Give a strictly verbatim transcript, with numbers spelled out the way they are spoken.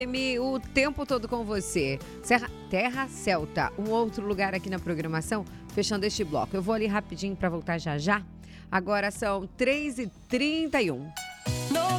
O tempo todo com você. Serra, Terra Celta, um outro lugar aqui na programação, fechando este bloco. Eu vou ali rapidinho para voltar já já. Agora são três e trinta e um.